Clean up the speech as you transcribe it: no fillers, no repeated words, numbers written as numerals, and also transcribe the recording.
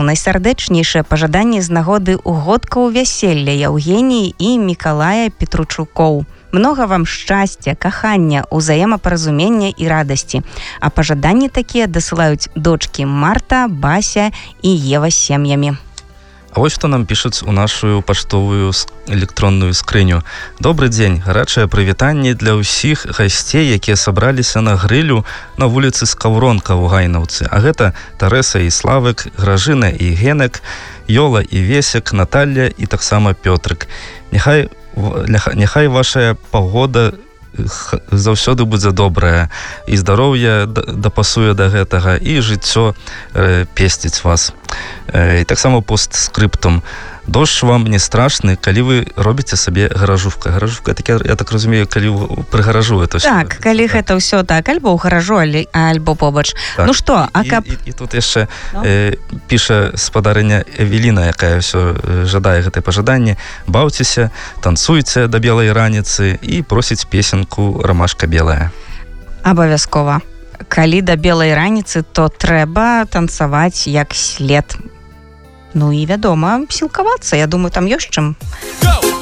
найсардэчнейшае пажаданне з нагоды угодкаў вяселля Яўгеніі і Мікалая Петручукоў. Многа вам шчасця, кахання, узаемапаразумення і радасці. А пажаданні такія дасылаюць дочкі Марта, Бася і Ева з сем'ямі. А вось што нам пішуць у нашу паштовую электронную скрыню. Добры дзень, гарачае прывітанне для ўсіх гасцей, якія сабраліся на грылю на вуліцы Скаўронка ў Гайнаўцы. А гэта Тарэса і Славык, Гражына і Генек, Ёла і Весек, Наталля і таксама Пётрык. Няхай вашая пагода заўсёды будзе добрая, і здароўе дапасуе да гэтага, і жыццё песціць вас. І таксама постскрыптум. Дождж вам не страшны, калі вы робіце сабе гаражувка. Гаражувка, я так разумею, калі пры гаражу это ўсё. Так, калі гэта ўсё так, альбо ў гаражу, альбо побач. Так. Ну што, а каб... І тут яшчэ піша спадарыня Эвеліна, якая ўсё жадае гэтае пажаданне. Баўцеся, танцуйце да белай раніцы і просіць песенку «Рамашка белая». Абавязкова. Калі да белай раніцы, то трэба танцаваць як след. Ну і, вядома, сілкавацца. Я думаю, там ёсць чым.